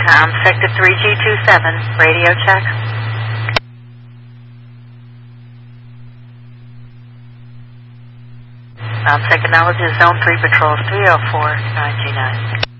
Sector 3G27, radio check. Acknowledges Zone 3 Patrols 304-929.